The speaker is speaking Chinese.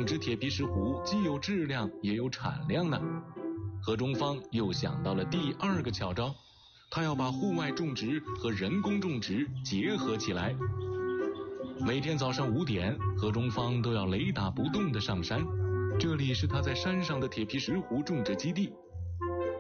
种植铁皮石斛既有质量也有产量呢。何忠芳又想到了第二个巧招，他要把户外种植和人工种植结合起来。每天早上5点，何忠芳都要雷打不动地上山，这里是他在山上的铁皮石斛种植基地。